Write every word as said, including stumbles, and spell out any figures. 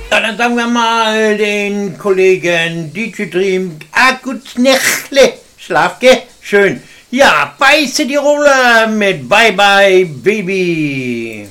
Ja, dann sagen wir mal den Kollegen D J Dream, ah, gut Nächle, schlaf, gell? Schön. Ja, beiße die Rolle mit Bye Bye Baby.